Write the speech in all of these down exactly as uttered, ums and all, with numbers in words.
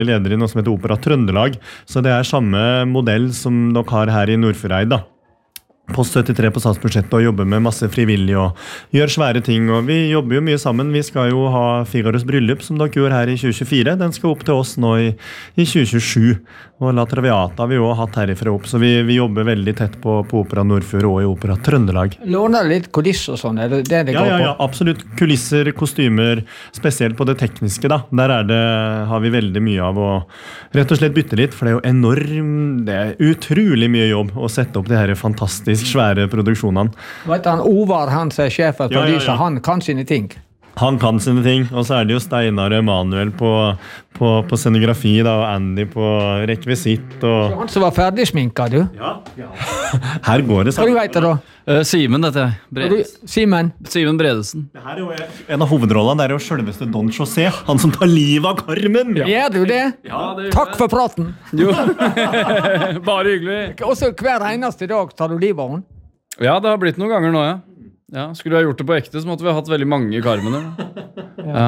leder i noe som heter Opera Trøndelag, så det er samme modell som dere har her i Nordfjordeid da. Post syttitre på statsbudsjettet og jobber med masse frivillig og gjør svære ting, og vi jobber jo mye sammen. Vi skal jo ha Figaros bryllup som dere gjorde her i tjue tjuefire. Den skal opp til oss nå i, i tjue tjuesju, og La Traviata har vi jo hatt herifra opp, så vi, vi jobber veldig tett på, på Opera Nordfjord og i Opera Trøndelag. Låner litt kulisser og sånn, er det det det ja, går ja, på? Ja, absolutt. Kulisser, kostymer, spesielt på det tekniske da. Der er det, har vi veldig mye av å rett og slett bytte litt, for det er jo enorm, det er utrolig mye jobb å sette opp de her fantastisk svære produksjonene. Vet han, Ovar, han som er sjef for Ja, ja, ja. han kan sine ting. Han kan sine ting, og så er det jo Steinar Emanuel på, på, på scenografi da, og Andy på rekvisitt. Og... Han som var ferdig sminket, du. Ja, ja. Her går det Hva du sammen. vet det da? Uh, Simen, dette er Hva du- Simen? Simen Bredesen. Det her er jo en av hovedrollene, det er jo selveste Don José, han som tar livet av Carmen. Gjør du det? Ja, det Takk for praten. Jo. Bare hyggelig. Og så hver eneste dag tar du livet av henne. Ja, det har blitt noen ganger nå, ja. Ja, skulle vi ha gjort det på ekte, så måtte vi ha hatt veldig mange Carmener. Ja.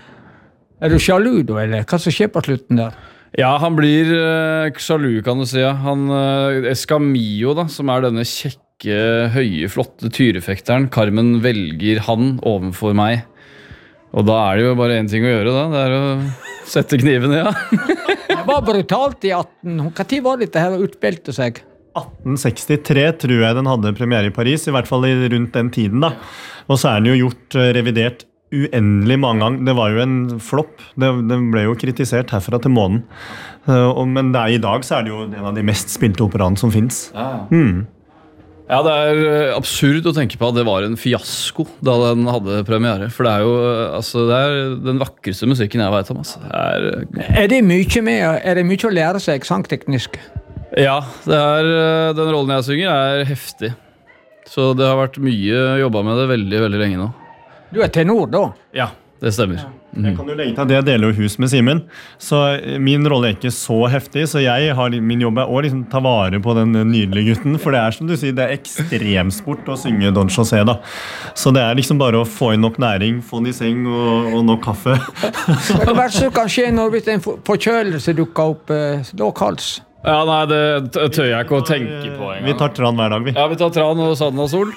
Er du sjalu da, eller hva som skjer på slutten der? Ja, han blir uh, sjalu, kan du si. Ja. Han, uh, Escamillo, da, som er denne kjekke, høye, flotte tyrefekteren. Carmen velger han ovenfor meg. Og da er det jo bare en ting å gjøre, da. Det er å sette kniven, ja. Det var brutalt i atten. Hva tid var dette her og utspilte seg? atten sekstitre tror jeg den hadde premiere i Paris, i hvert fall i rundt den tiden da. Og så er den jo gjort uh, revidert uendelig mange ganger. Det var jo en flopp. Det, det ble jo kritisert herfra til månen. Uh, og, men det er, i dag så er det jo en av de mest spilte operaene som finnes. Ja, Mm. ja, det er uh, absurd å tenke på at det var en fiasko da den hadde premiere. For det er jo uh, altså, det er den vakreste musikken jeg vet om. Altså. Det er, uh, Er det mye, med, er det mye å lære seg sangteknisk? Ja, det er, den rollen jeg synger er heftig. Så det har vært mye jobbet med det veldig, veldig lenge nå. Du er tenor da? Ja, det stemmer. Jeg kan jo legge til at jeg deler jo hus med Simen, så min rolle er ikke så heftig, så jeg har, min jobb er å liksom ta vare på den nydelige gutten, for det er som du sier, det er ekstremsport å synge Don José da. Så det er liksom bare å få inn nok næring, få den i seng og, og nok kaffe. Hva er det som kan skje når hvis en forkjølelse dukker opp, eh, låg hals? Ja, nei, det tør jeg ikke å tenke på en gang. Vi tar tran hver dag, vi. Ja, vi tar tran og sand og sol.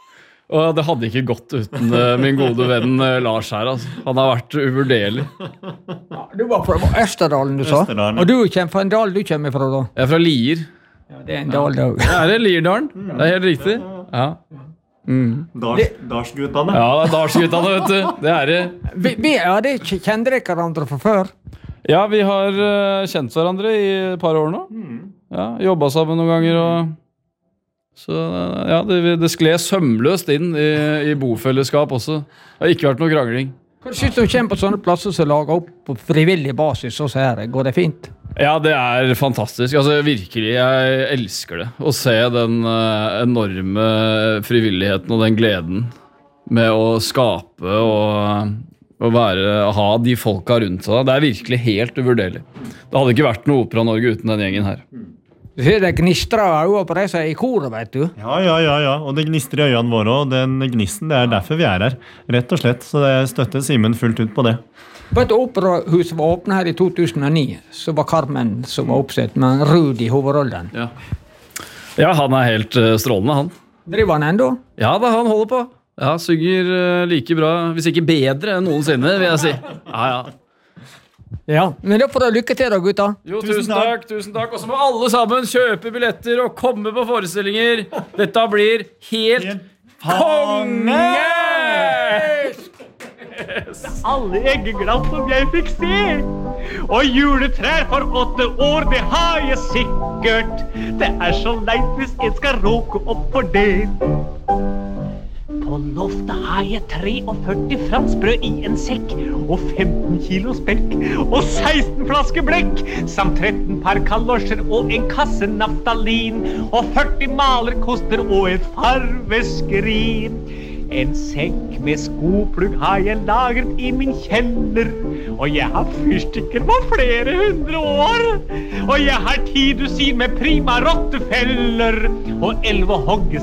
Og det hadde ikke gått uten uh, min gode venn uh, Lars her, altså. Han har vært uvurderlig. Ja, du var fra Østerdalen, du sa? Østerdalen, ja. Og du kommer fra en dal du kommer fra da? Jeg er fra Lier. Ja, det er en dal da. Ja, er det Lierdalen? Det er helt riktig. Ja. Mm. Dars, Darsguttene. Ja, det er Darsguttene, vet du. Det er det. Vi, vi, ja, det kjenner dere hverandre fra før? Ja, vi har uh, kjent hverandre i et par år nå. Ja, jobbet sammen noen ganger, og så ja, det, det skled sømløst inn i, i bofellesskap også. Det har ikke vært noe krangling. Hva synes du kommer på sånne plasser som lager opp på frivillig basis, og så her, går det fint? Ja, det er fantastisk. Altså, virkelig, jeg elsker det. Å se den uh, enorme frivilligheten og den gleden med å skape og, og være, ha de folka rundt seg. Det er virkelig helt uvurderlig. Det hadde ikke vært noe Opera Norge uten den gjengen her. Du ser det gnistrer øynene på deg som er i koret, vet du. Ja, ja, ja, ja. Og det gnister i øynene våre, og den gnisten, det er derfor vi er her. Rett og slett, så jeg støtter Simen fullt ut på det. Vet du, Operahuset var åpnet her i to tusen og ni, så var Carmen som var oppsett, med Rudi i hovedrollen. Ja. ja, han er helt uh, strålende, han. Driver han enda? Ja, da han holder på. Ja, synger uh, like bra, hvis ikke bedre enn noensinne, vil jeg si. Ja, ja. Ja, men da får du lykke til da, gutta. Jo, tusen takk, tusen takk. Og så må alle sammen kjøpe billetter og komme på forestillinger. Dette blir helt konge! Alle eggeglass som jeg fikk se. Og juletrær for åtte år, det har jeg sikkert. Det er så leit hvis jeg skal råke opp for det. På loftet har jeg førti franskbrød i en sekk, og femten kilo spekk, og seksten flasker blekk, samt tretten par kalosjer og en kasse naftalin, og førti malerkoster og et farveskrin. En sekk med skoplugg har jeg lagret i min kjeller, og jeg har fyrstikker på flere hundre år. Og jeg har ti dusin med prima rottefeller, og elleve hogges